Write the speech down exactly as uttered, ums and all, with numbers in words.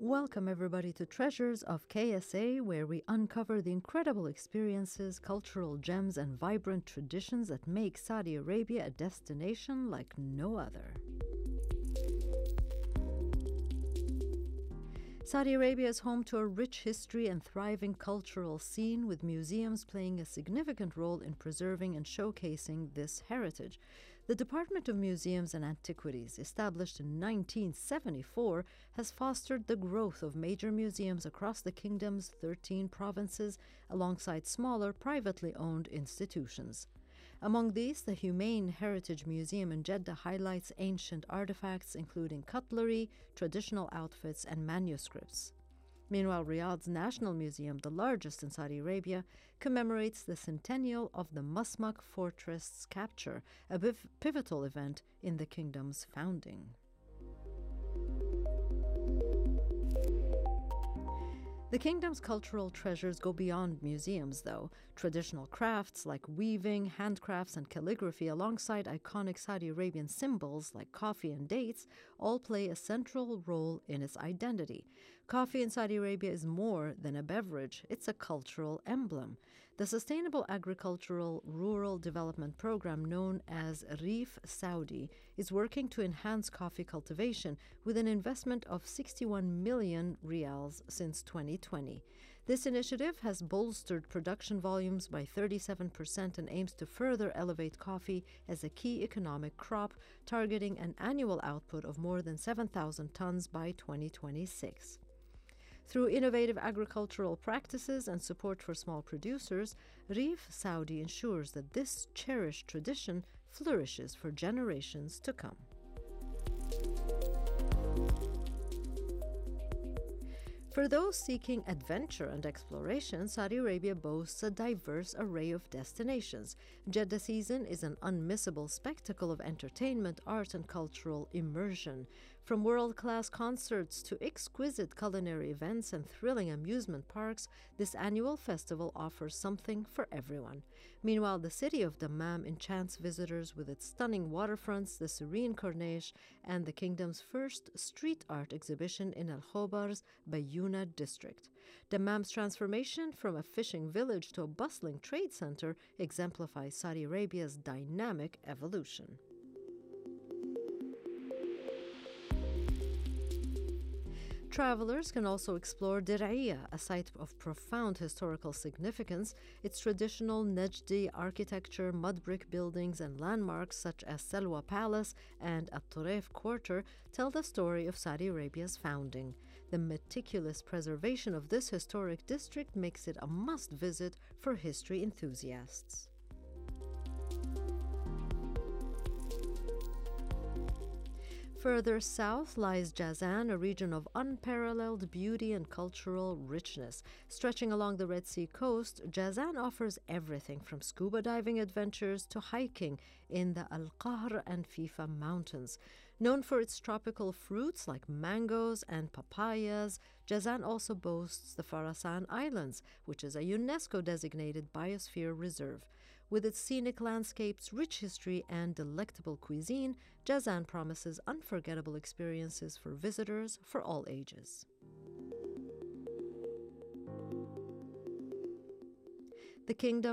Welcome everybody to Treasures of K S A, where we uncover the incredible experiences, cultural gems, and vibrant traditions that make Saudi Arabia a destination like no other. Saudi Arabia is home to a rich history and thriving cultural scene, with museums playing a significant role in preserving and showcasing this heritage. The Department of Museums and Antiquities, established in nineteen seventy-four, has fostered the growth of major museums across the kingdom's thirteen provinces, alongside smaller, privately owned institutions. Among these, the Humane Heritage Museum in Jeddah highlights ancient artifacts, including cutlery, traditional outfits, and manuscripts. Meanwhile, Riyadh's National Museum, the largest in Saudi Arabia, commemorates the centennial of the Masmak Fortress capture, a piv- pivotal event in the kingdom's founding. The kingdom's cultural treasures go beyond museums, though. Traditional crafts like weaving, handcrafts, and calligraphy, alongside iconic Saudi Arabian symbols like coffee and dates, all play a central role in its identity. Coffee in Saudi Arabia is more than a beverage, it's a cultural emblem. The Sustainable Agricultural Rural Development Program, known as Reef Saudi, is working to enhance coffee cultivation with an investment of sixty-one million rials since twenty twenty. This initiative has bolstered production volumes by thirty-seven percent and aims to further elevate coffee as a key economic crop, targeting an annual output of more than seven thousand tons by twenty twenty-six. Through innovative agricultural practices and support for small producers, Reef Saudi ensures that this cherished tradition flourishes for generations to come. For those seeking adventure and exploration, Saudi Arabia boasts a diverse array of destinations. Jeddah season is an unmissable spectacle of entertainment, art, and cultural immersion. From world-class concerts to exquisite culinary events and thrilling amusement parks, this annual festival offers something for everyone. Meanwhile, the city of Dammam enchants visitors with its stunning waterfronts, the serene Corniche, and the kingdom's first street art exhibition in Al Khobar's Bayuna district. Dammam's transformation from a fishing village to a bustling trade center exemplifies Saudi Arabia's dynamic evolution. Travelers can also explore Dir'iyah, a site of profound historical significance. Its traditional Najdi architecture, mud brick buildings, and landmarks such as Salwa Palace and At-Turayf Quarter tell the story of Saudi Arabia's founding. The meticulous preservation of this historic district makes it a must-visit for history enthusiasts. Further south lies Jazan, a region of unparalleled beauty and cultural richness. Stretching along the Red Sea coast, Jazan offers everything from scuba diving adventures to hiking in the Al-Qahr and Fifa mountains. Known for its tropical fruits like mangoes and papayas, Jazan also boasts the Farasan Islands, which is a UNESCO-designated biosphere reserve. With its scenic landscapes, rich history, and delectable cuisine, Jazan promises unforgettable experiences for visitors for all ages. The kingdom